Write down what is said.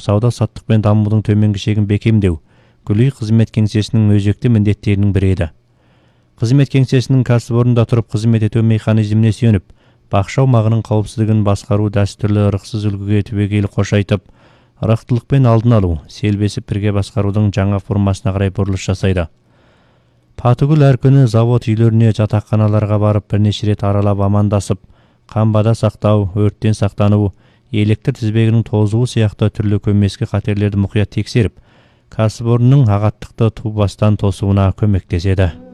сауда-саттық пен дамудың төменгі шегін бекемдеу Гүлүй қызмет кеңсесінің өзекті міндеттерінің бірі еді. Қызмет кеңсесінің кәсіпорында тұрып қызмет ету механизміне сүйеніп, бақша аумағының қауіпсіздігін басқару дәстүрлі ырықсыз үлгіге түбегейлі қош айтып, ырықтылықпен алдын алу, селбесіп бірге басқарудың жаңа формасына қарай бұрылыс жасайды. Патыгүл әр күні завод үйлеріне, жатақханаларға барып бірнеше рет аралап амандасып, қамбада сақтау, өрттен сақтану, электр тізбегінің тозуы сияқты түрлі көмескі қатерлерді мұқият тексеріп, кәсіпорынның ағаттықты ту бастан тосуына көмектеседі.